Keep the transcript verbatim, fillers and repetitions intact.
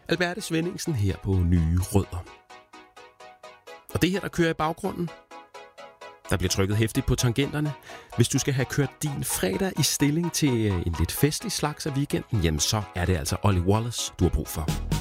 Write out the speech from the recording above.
Alberte Svenningsen her på Nye Rødder. Og det her, der kører i baggrunden, der bliver trykket hæftigt på tangenterne. Hvis du skal have kørt din fredag i stilling til en lidt festlig slags af weekenden, jamen så er det altså Ollie Wallace, du har brug for.